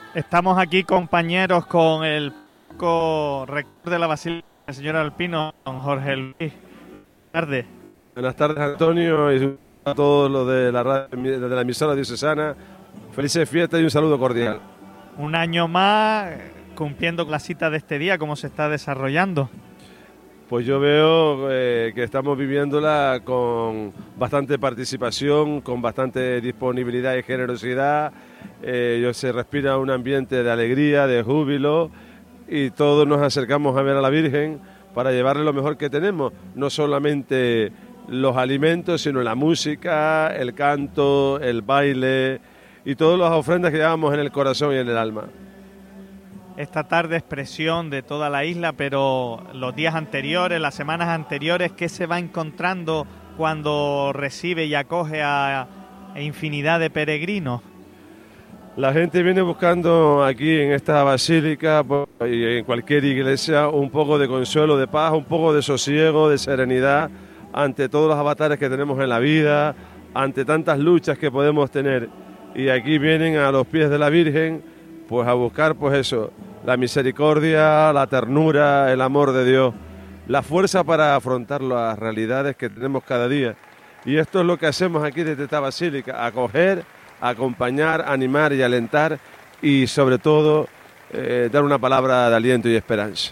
Estamos aquí, compañeros, con el rector de la Basílica, el señor Alpino, don Jorge Luis. Buenas tardes. Buenas tardes, Antonio, y a todos los de la radio, de la emisora diocesana. Felices fiestas y un saludo cordial. Un año más cumpliendo con la cita de este día, ¿cómo se está desarrollando? Pues yo veo que estamos viviéndola con bastante participación, con bastante disponibilidad y generosidad. Se respira un ambiente de alegría, de júbilo, y todos nos acercamos a ver a la Virgen para llevarle lo mejor que tenemos, no solamente los alimentos, sino la música, el canto, el baile y todas las ofrendas que llevamos en el corazón y en el alma. Esta tarde expresión de toda la isla, pero los días anteriores, las semanas anteriores, ¿qué se va encontrando cuando recibe y acoge a infinidad de peregrinos? La gente viene buscando aquí en esta basílica y en cualquier iglesia un poco de consuelo, de paz, un poco de sosiego, de serenidad ante todos los avatares que tenemos en la vida, ante tantas luchas que podemos tener. Y aquí vienen a los pies de la Virgen pues a buscar pues eso, la misericordia, la ternura, el amor de Dios, la fuerza para afrontar las realidades que tenemos cada día. Y esto es lo que hacemos aquí desde esta basílica, acoger, acompañar, animar y alentar y sobre todo dar una palabra de aliento y esperanza.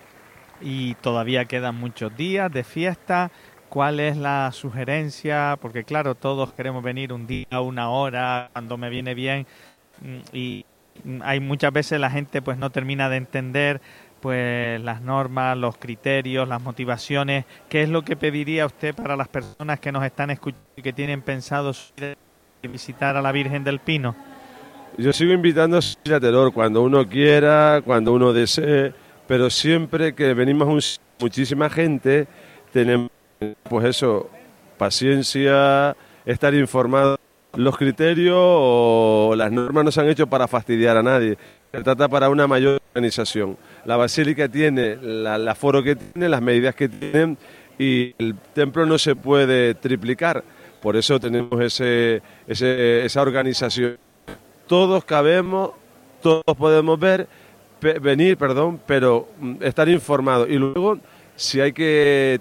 Y todavía quedan muchos días de fiesta. ¿Cuál es la sugerencia? Porque claro, todos queremos venir un día, una hora, cuando me viene bien, y hay muchas veces la gente pues no termina de entender pues las normas, los criterios, las motivaciones. ¿Qué es lo que pediría usted para las personas que nos están escuchando y que tienen pensado visitar a la Virgen del Pino? Yo sigo invitando a Teror cuando uno quiera, cuando uno desee, pero siempre que venimos muchísima gente, tenemos pues eso, paciencia, estar informados. Los criterios o las normas no se han hecho para fastidiar a nadie, se trata para una mayor organización. La basílica tiene el aforo que tiene, las medidas que tienen, y el templo no se puede triplicar, por eso tenemos esa organización. Todos cabemos, todos podemos venir, pero estar informados. Y luego, si hay que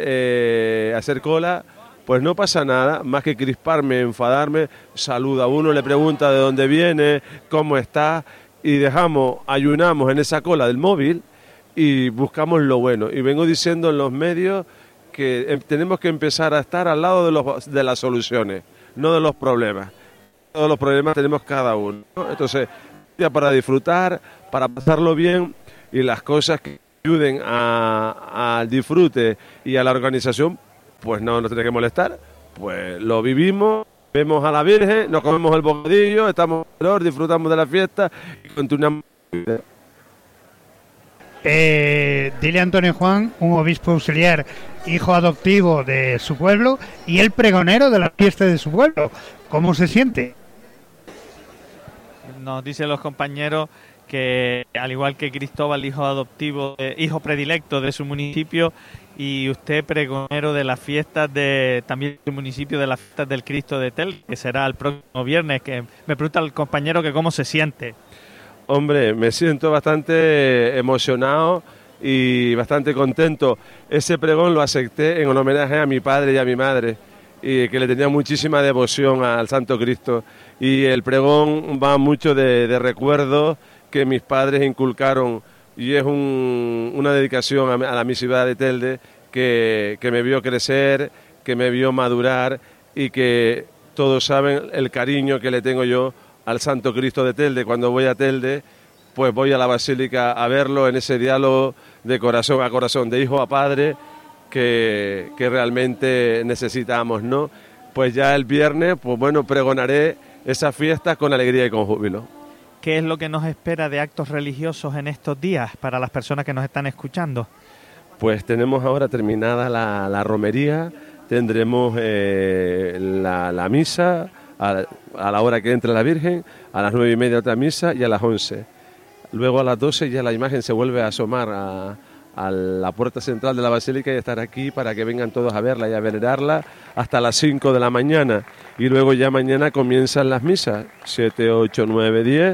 hacer cola, pues no pasa nada, más que crisparme, enfadarme, saluda a uno, le pregunta de dónde viene, cómo está, y ayunamos en esa cola del móvil y buscamos lo bueno. Y vengo diciendo en los medios que tenemos que empezar a estar al lado de las soluciones, no de los problemas. Todos los problemas tenemos cada uno, ¿no? Entonces, para disfrutar, para pasarlo bien, y las cosas que ayuden al disfrute y a la organización, pues no nos tiene que molestar, pues lo vivimos, vemos a la Virgen, nos comemos el bocadillo, estamos alrededor, disfrutamos de la fiesta y continuamos. Dile a Antonio Juan, un obispo auxiliar, hijo adoptivo de su pueblo y el pregonero de la fiesta de su pueblo, ¿cómo se siente? Nos dicen los compañeros que al igual que Cristóbal, hijo adoptivo, hijo predilecto de su municipio, y usted pregonero de las fiestas también de su municipio, de las fiestas del Cristo de Tel, que será el próximo viernes, que me pregunta el compañero que cómo se siente. Hombre, me siento bastante emocionado y bastante contento. Ese pregón lo acepté en homenaje a mi padre y a mi madre, y que le tenía muchísima devoción al Santo Cristo, y el pregón va mucho de recuerdos que mis padres inculcaron, y es una dedicación a la mi ciudad de Telde, que me vio crecer, que me vio madurar, y que todos saben el cariño que le tengo yo al Santo Cristo de Telde. Cuando voy a Telde, pues voy a la Basílica a verlo en ese diálogo de corazón a corazón, de hijo a padre, que realmente necesitamos, ¿no? Pues ya el viernes, pues bueno, pregonaré esa fiesta con alegría y con júbilo. ¿Qué es lo que nos espera de actos religiosos en estos días para las personas que nos están escuchando? Pues tenemos ahora terminada la romería, tendremos la misa a la hora que entre la Virgen, a las 9:30 otra misa y a las 11. Luego a las 12 ya la imagen se vuelve a asomar a la puerta central de la Basílica y estar aquí para que vengan todos a verla y a venerarla hasta las 5 de la mañana. Y luego ya mañana comienzan las misas, 7, 8, 9, 10,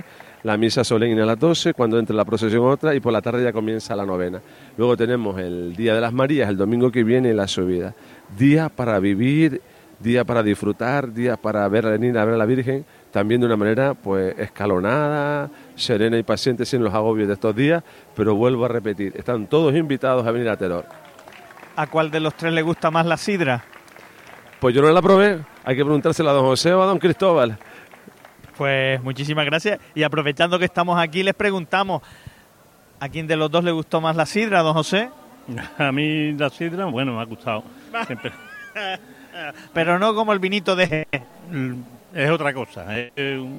la misa solemne a las 12, cuando entre la procesión otra, y por la tarde ya comienza la novena. Luego tenemos el Día de las Marías, el domingo que viene, la subida. Día para vivir, día para disfrutar, día para venir a ver a la Virgen, también de una manera pues escalonada, serena y paciente, sin los agobios de estos días, pero vuelvo a repetir, están todos invitados a venir a Teror. ¿A cuál de los tres le gusta más la sidra? Pues yo no la probé, hay que preguntársela a don José o a don Cristóbal. Pues muchísimas gracias, y aprovechando que estamos aquí les preguntamos, ¿a quién de los dos le gustó más la sidra, don José? A mí la sidra, bueno, me ha gustado. Siempre. Pero no como el vinito de... Es otra cosa, es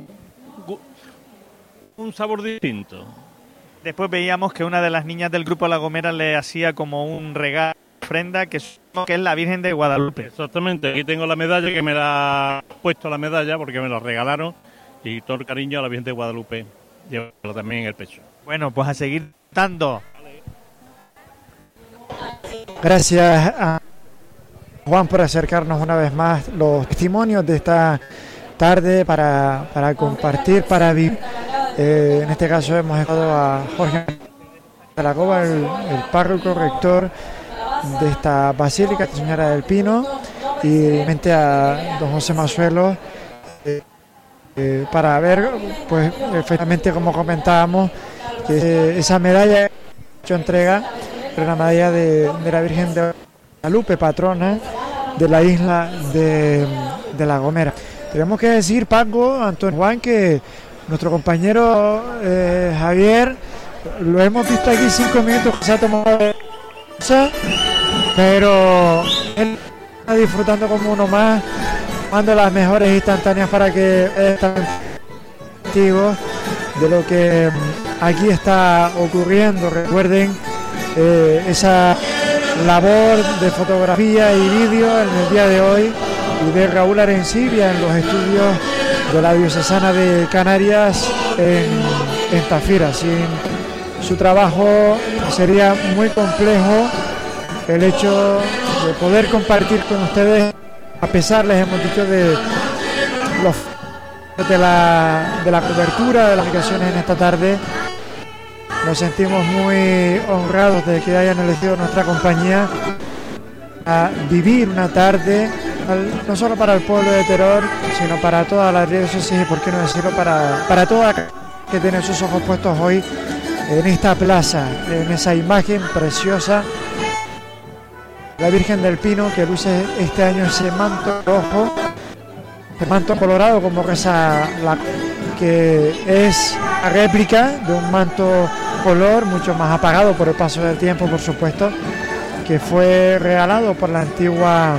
un sabor distinto. Después veíamos que una de las niñas del grupo La Gomera le hacía como un regalo, ofrenda, que es la Virgen de Guadalupe. Exactamente, aquí tengo la medalla, que me la he puesto la medalla porque me la regalaron, y todo el cariño a la Virgen de Guadalupe, llevarla también en el pecho. Bueno, pues a seguir dando. Gracias a Juan por acercarnos una vez más los testimonios de esta tarde para compartir, para vivir. En este caso hemos estado a Jorge de la Cova, el párroco rector de esta Basílica, Señora del Pino, y a don José Mazuelo, para ver, pues efectivamente, como comentábamos, que esa medalla hecho entrega, una medalla de la Virgen de Guadalupe, patrona de la isla de La Gomera. Tenemos que decir, Paco, Antonio Juan, que nuestro compañero Javier, lo hemos visto aquí 5 minutos que se ha tomado, pero él está disfrutando como uno más, tomando las mejores instantáneas para que estén testigos de lo que aquí está ocurriendo. Recuerden esa labor de fotografía y vídeo en el día de hoy y de Raúl Arencibia en los estudios de la Diocesana de Canarias en Tafira. Sin su trabajo sería muy complejo el hecho de poder compartir con ustedes, a pesar, les hemos dicho, de la cobertura de las comunicaciones en esta tarde. Nos sentimos muy honrados de que hayan elegido nuestra compañía a vivir una tarde, no solo para el pueblo de Teror, sino para toda la diócesis y, por qué no decirlo, para toda que tiene sus ojos puestos hoy en esta plaza, en esa imagen preciosa, la Virgen del Pino, que luce este año ese manto rojo, el manto colorado, como reza que es a réplica de un manto color mucho más apagado por el paso del tiempo, por supuesto, que fue regalado por la antigua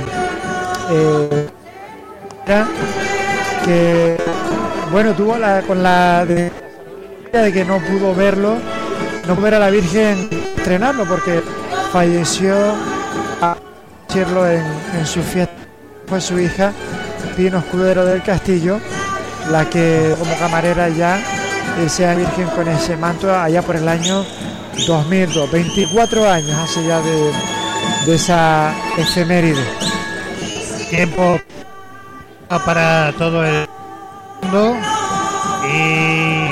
que bueno, tuvo con la de que no pudo verlo, no pudo ver a la Virgen estrenarlo porque falleció, a decirlo, en su fiesta. Fue su hija Pino Escudero del Castillo la que como camarera ya sea Virgen con ese manto allá por el año 2002, 24 años hace ya de esa efeméride. Tiempo para todo el mundo y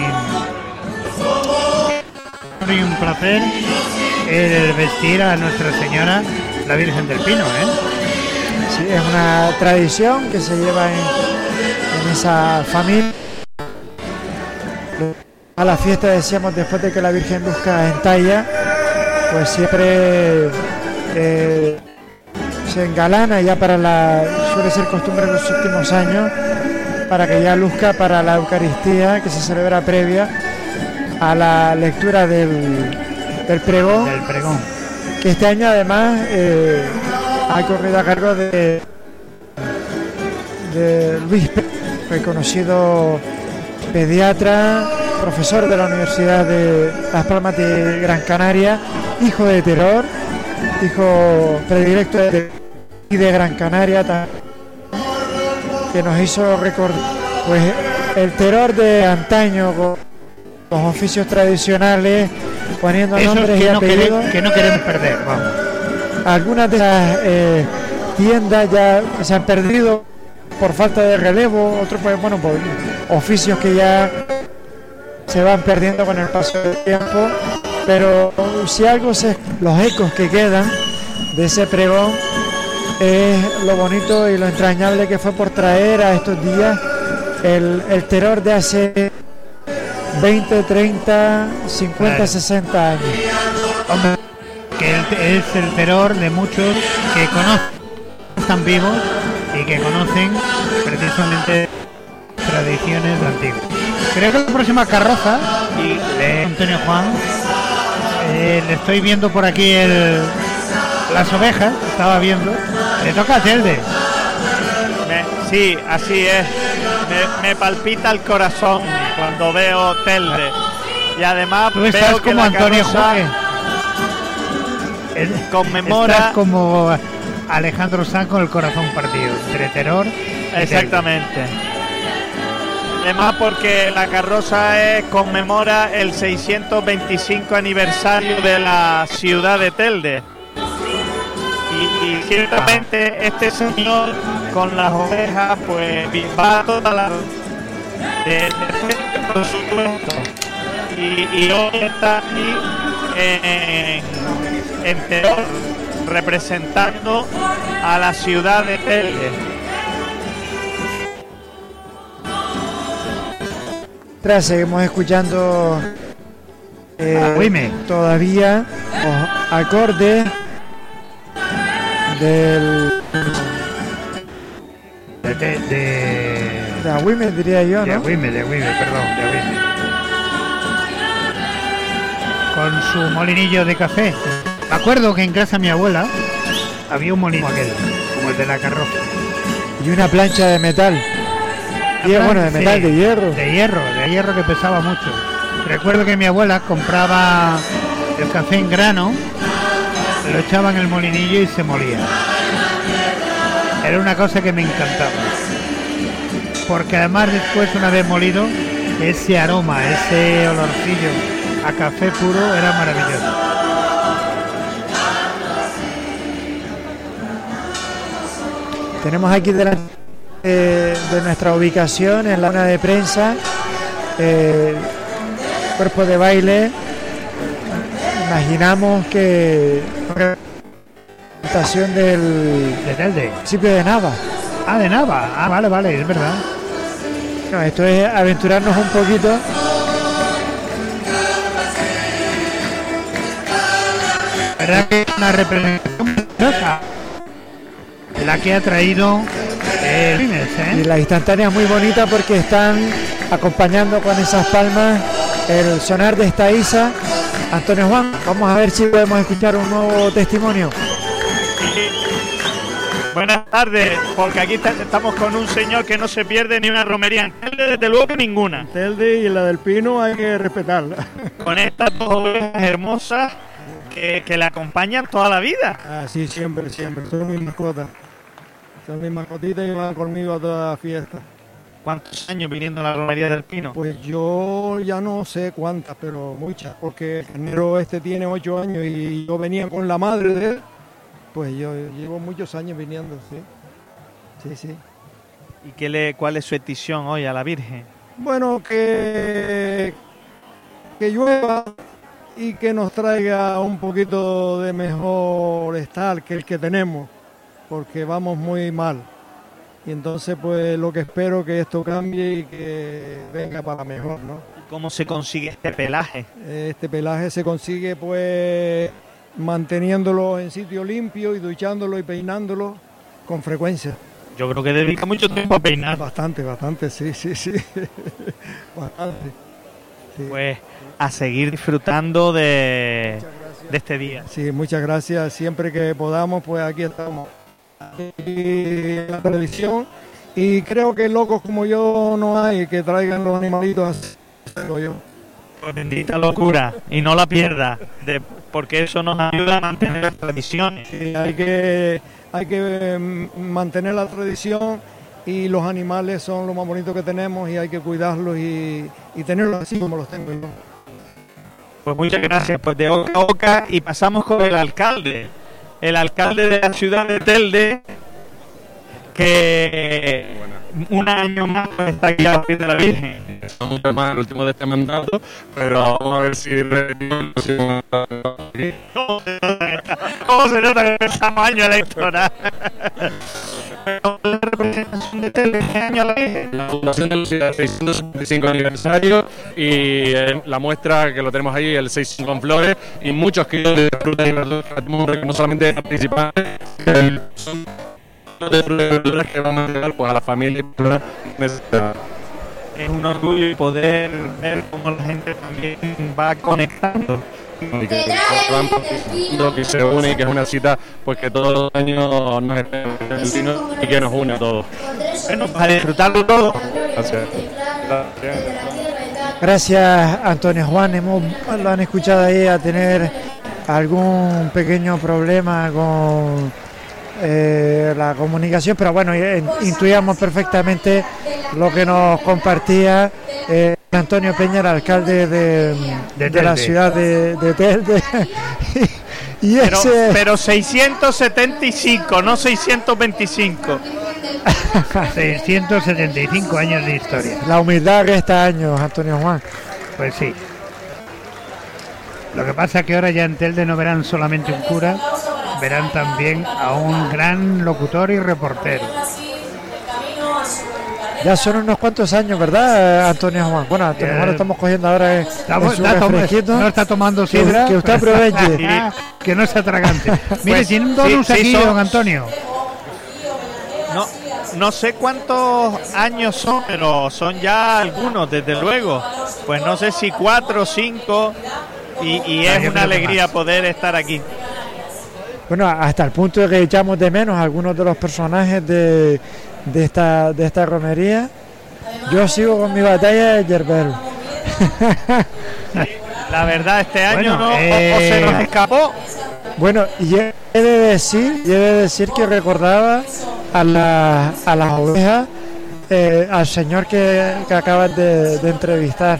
un placer el vestir a Nuestra Señora, la Virgen del Pino, Sí, es una tradición que se lleva en esa familia. A la fiesta, decíamos, después de que la Virgen luzca en talla, pues siempre se engalana ya suele ser costumbre en los últimos años, para que ya luzca para la Eucaristía que se celebra previa a la lectura del pregón. Que este año además ha corrido a cargo de Luis Pérez, reconocido pediatra, profesor de la Universidad de Las Palmas de Gran Canaria, hijo de Teror, hijo predilecto de Gran Canaria, que nos hizo recordar pues el Teror de antaño, con los oficios tradicionales, poniendo esos nombres y apellidos que no queremos perder. Vamos. Algunas de las tiendas ya se han perdido por falta de relevo, otros pues bueno, por oficios que ya se van perdiendo con el paso del tiempo, pero si algo los ecos que quedan de ese pregón es lo bonito y lo entrañable que fue por traer a estos días el terror de hace 20, 30, 50, 60 años. Hombre, que es el terror de muchos que conocen, están vivos y que conocen precisamente tradiciones antiguas. Creo que la próxima carroza de Antonio Juan, le estoy viendo por aquí las ovejas, estaba viendo, le toca a Telde. Sí, así es. Me palpita el corazón cuando veo Telde. Y además tú estás veo que como la Antonio carroza Juan. Conmemora. Estás como Alejandro Sanz con el corazón partido, entre terror. Exactamente. Además porque la carroza conmemora el 625 aniversario de la ciudad de Telde. Y ciertamente este señor con las ovejas pues va toda la por supuesto y hoy está aquí en terror representando a la ciudad de Telde. Seguimos escuchando todavía los acordes de Agüime, diría yo, ¿no? De Agüime, perdón. Con su molinillo de café. Me acuerdo que en casa de mi abuela había un molino aquel, como el de la carroza. Y una plancha de metal. Bueno, de metal, sí, de hierro que pesaba mucho. Recuerdo que mi abuela compraba el café en grano, lo echaba en el molinillo y se molía. Era una cosa que me encantaba. Porque además después, una vez molido, ese aroma, ese olorcillo a café puro era maravilloso. Tenemos aquí delante de nuestra ubicación en la zona de prensa cuerpo de baile. Imaginamos que la presentación del municipio de Nava. De Nava, vale, es verdad. No, esto es aventurarnos un poquito. ¿Verdad que es una representación la que ha traído Y la instantánea es muy bonita porque están acompañando con esas palmas el sonar de esta isa. Antonio Juan, vamos a ver si podemos escuchar un nuevo testimonio. Buenas tardes, porque aquí estamos con un señor que no se pierde ni una romería. En Telde, desde luego que ninguna. Telde y la del Pino hay que respetarla. Con estas dos ovejas hermosas que le acompañan toda la vida. Sí, siempre. Son mis mascotas. Son mis mascotitas y van conmigo a toda la fiesta. ¿Cuántos años viniendo a la romería del Pino? Pues yo ya no sé cuántas, pero muchas. Porque el carnero tiene 8 años y yo venía con la madre de él. Pues yo llevo muchos años viniendo, sí. ¿Y cuál es su petición hoy a la Virgen? Bueno, que llueva y que nos traiga un poquito de mejor estar que el que tenemos, porque vamos muy mal. Y entonces, pues lo que espero que esto cambie y que venga para mejor, ¿no? ¿Cómo se consigue este pelaje? Este pelaje se consigue, pues, manteniéndolo en sitio limpio y duchándolo y peinándolo con frecuencia. Yo creo que dedica mucho tiempo a peinar. Bastante, sí. Bastante. Sí. Pues a seguir disfrutando de este día. Sí, muchas gracias. Siempre que podamos, pues aquí estamos. Y la televisión. Y creo que locos como yo no hay que traigan los animalitos así. Yo. Pues bendita locura. Y no la pierda. Porque eso nos ayuda a mantener las tradiciones. Sí, hay que mantener la tradición y los animales son lo más bonito que tenemos y hay que cuidarlos y tenerlos así como los tengo yo. Pues muchas gracias. Pues de oca a oca y pasamos con el alcalde de la ciudad de Telde, que un año más está aquí a los pies de la Virgen. Mucho más el último de este mandato, pero vamos a ver si repetimos el próximo mandato. ¿Cómo se nota que estamos año electoral? La representación de este año a la Virgen. La Fundación de Lucía, 675 aniversario, y la muestra que lo tenemos ahí, el 6 con flores, y muchos kilos de frutas y verduras, que no solamente participantes, son de frutas y verduras que vamos a entregar pues, a la familia necesitada. Es un orgullo poder ver cómo la gente también va conectando. Y que van participando, que se une y que es una cita pues que todos los años nos espera el vino y que nos une a todos. Bueno, para disfrutarlo todo. Gracias. Gracias, Antonio Juan. Lo han escuchado ahí a tener algún pequeño problema con la comunicación, pero bueno, intuíamos perfectamente lo que nos compartía Antonio Peña, el alcalde de la ciudad de Telde. Pero 675, no 625. 675 años de historia. La humildad que este año, Antonio Juan. Pues sí. Lo que pasa es que ahora ya en Telde no verán solamente un cura, verán también a un gran locutor y reportero. Ya son unos cuantos años, ¿verdad, Antonio Juan? Bueno, Antonio Juan lo estamos cogiendo ahora en su refresquito. No está tomando sidra. Que usted aproveche. Que no se atragante. Mire, Pues, tiene un donus aquí, don Antonio. No sé cuántos años son, pero son ya algunos, desde luego. Pues no sé si 4 o 5, y es una alegría poder estar aquí. Bueno, hasta el punto de que echamos de menos a algunos de los personajes de esta romería. Yo sigo con mi batalla de Yerbero. La verdad, este año o se nos escapó. Bueno, y he de decir que recordaba a las ovejas, al señor que acabas de entrevistar.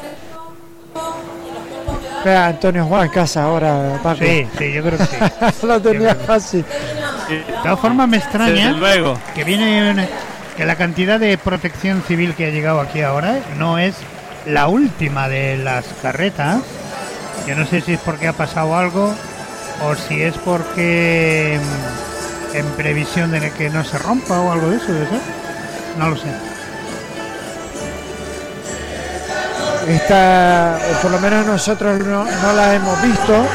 Vea, Antonio Juan Casa ahora, Paco. Sí, yo creo que sí. Lo tenía fácil. De todas formas me extraña luego que que la cantidad de protección civil que ha llegado aquí ahora no es la última de las carretas. Yo no sé si es porque ha pasado algo o si es porque en previsión de que no se rompa o algo de eso, ¿debe ser? No lo sé. Esta, o por lo menos nosotros no la hemos visto.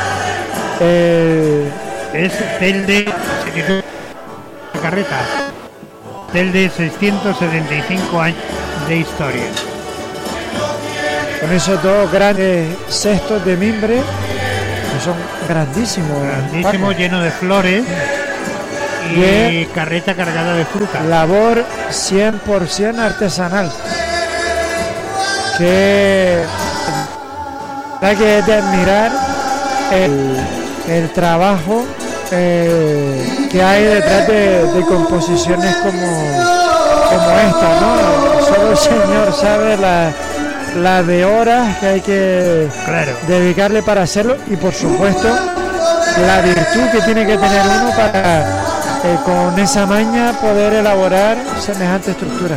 Es Telde, carreta. Telde, 675 años de historia. Con esos dos grandes cestos de mimbre, que son grandísimos. Grandísimo, lleno de flores y carreta cargada de fruta. Labor 100% artesanal. Que hay que admirar el trabajo que hay detrás de composiciones como esta, ¿no? Solo el Señor sabe la de horas que hay que dedicarle para hacerlo, y por supuesto la virtud que tiene que tener uno para con esa maña poder elaborar semejante estructura.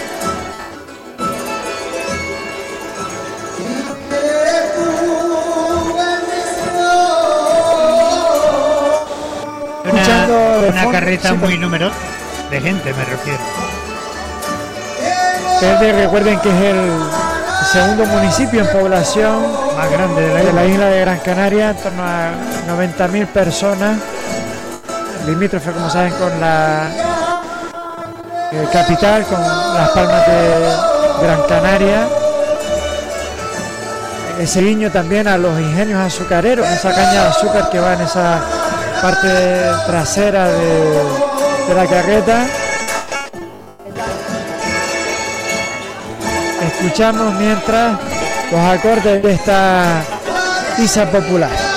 Una carreta muy numerosa de gente, me refiero. Recuerden que es el segundo municipio en población más grande de la isla de Gran Canaria, en torno a 90.000 personas, limítrofe, como saben, con la capital, con Las Palmas de Gran Canaria. Ese guiño también a los ingenios azucareros, esa caña de azúcar que va en esa parte trasera de la carreta. Escuchamos mientras los acordes de esta Isa popular.